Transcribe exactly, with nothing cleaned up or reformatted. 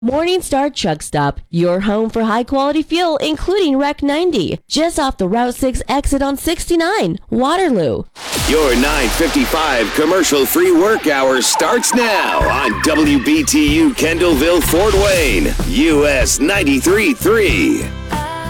Morningstar Truck Stop, your home for high-quality fuel, including Rec ninety, just off the Route six exit on sixty-nine, Waterloo. Your nine fifty-five commercial-free work hour starts now on W B T U Kendallville, Fort Wayne, U S ninety-three point three.